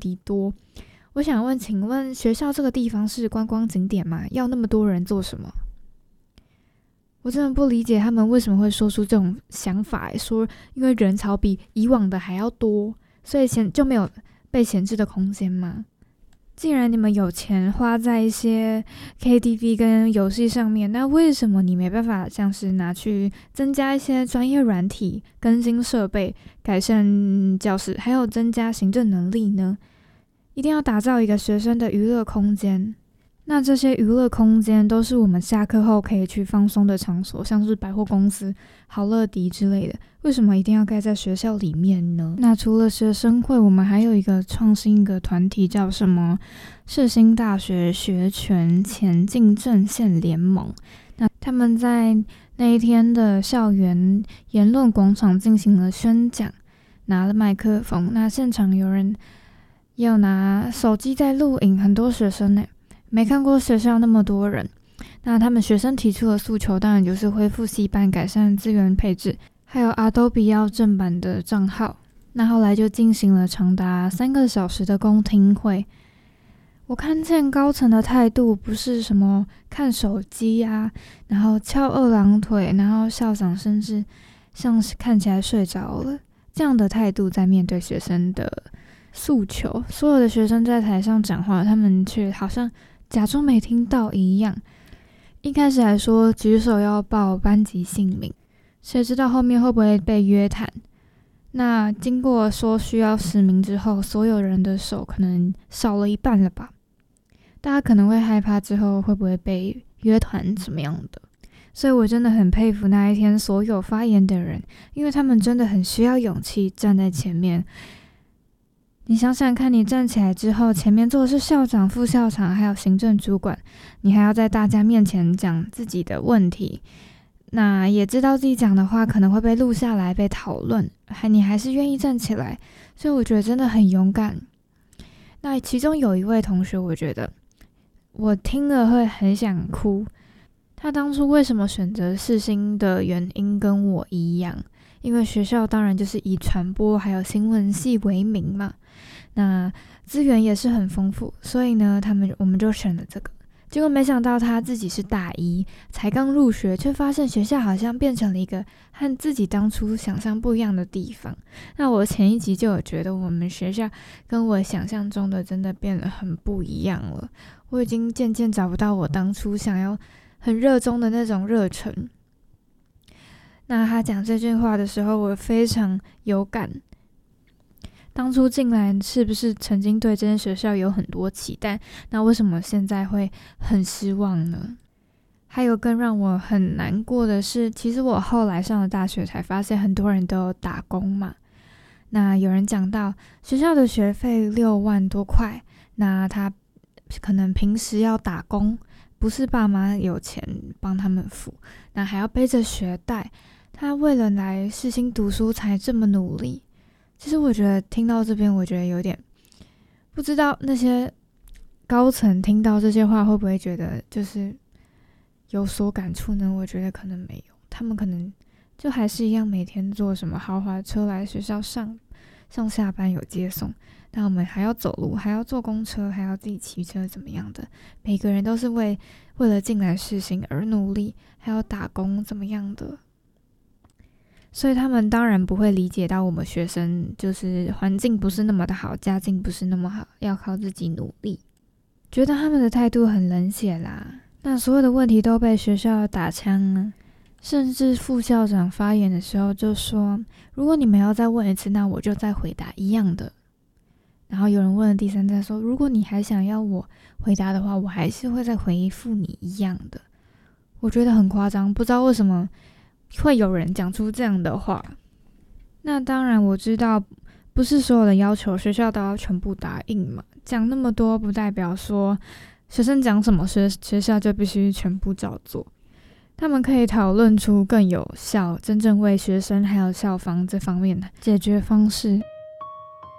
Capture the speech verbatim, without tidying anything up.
敌多。我想问，请问学校这个地方是观光景点吗？要那么多人做什么？我真的不理解他们为什么会说出这种想法，说因为人潮比以往的还要多，所以就没有被闲置的空间吗？既然你们有钱花在一些 K T V 跟游戏上面，那为什么你没办法像是拿去增加一些专业软体、更新设备、改善教室，还有增加行政能力呢？一定要打造一个学生的娱乐空间。那这些娱乐空间都是我们下课后可以去放松的场所，像是百货公司、好乐迪之类的，为什么一定要盖在学校里面呢？那除了学生会，我们还有一个创新的团体叫什么世新大学学权前进阵线联盟。那他们在那一天的校园言论广场进行了宣讲，拿了麦克风，那现场有人也有拿手机在录影，很多学生呢，没看过学校那么多人。那他们学生提出的诉求当然就是恢复系办、改善资源配置，还有 Adobe 要正版的账号。那后来就进行了长达三个小时的公听会。我看见高层的态度不是什么看手机啊，然后翘二郎腿，然后校长甚至像是看起来睡着了，这样的态度在面对学生的诉求。所有的学生在台上讲话，他们却好像假装没听到一样。一开始还说举手要报班级姓名，谁知道后面会不会被约谈。那经过说需要实名之后，所有人的手可能少了一半了吧。大家可能会害怕之后会不会被约谈怎么样的。所以我真的很佩服那一天所有发言的人，因为他们真的很需要勇气站在前面。你想想看，你站起来之后，前面坐的是校长、副校长还有行政主管，你还要在大家面前讲自己的问题，那也知道自己讲的话可能会被录下来被讨论，还你还是愿意站起来，所以我觉得真的很勇敢。那其中有一位同学，我觉得我听了会很想哭。他当初为什么选择世新的原因跟我一样，因为学校当然就是以传播还有新闻系为名嘛，那资源也是很丰富，所以呢，他们我们就选了这个。结果没想到他自己是大一，才刚入学，却发现学校好像变成了一个和自己当初想象不一样的地方。那我前一集就有觉得我们学校跟我想象中的真的变得很不一样了，我已经渐渐找不到我当初想要很热衷的那种热忱。那他讲这句话的时候，我非常有感。当初进来是不是曾经对这间学校有很多期待？那为什么现在会很失望呢？还有更让我很难过的是，其实我后来上了大学才发现，很多人都有打工嘛。那有人讲到学校的学费六万多块，那他可能平时要打工，不是爸妈有钱帮他们付，那还要背着学贷。他为了来世新读书才这么努力。其实我觉得听到这边，我觉得有点不知道那些高层听到这些话会不会觉得就是有所感触呢？我觉得可能没有，他们可能就还是一样每天坐什么豪华车来学校上上下班有接送，但我们还要走路，还要坐公车，还要自己骑车怎么样的，每个人都是为为了进来世新而努力，还要打工怎么样的。所以他们当然不会理解到我们学生就是环境不是那么的好，家境不是那么好，要靠自己努力，觉得他们的态度很冷血啦。那所有的问题都被学校打枪啊，甚至副校长发言的时候就说，如果你们要再问一次，那我就再回答一样的。然后有人问了第三次说，如果你还想要我回答的话，我还是会再回复你一样的。我觉得很夸张，不知道为什么会有人讲出这样的话。那当然我知道不是所有的要求学校都要全部答应嘛，讲那么多不代表说学生讲什么学学校就必须全部照做，他们可以讨论出更有效真正为学生还有校方这方面的解决方式。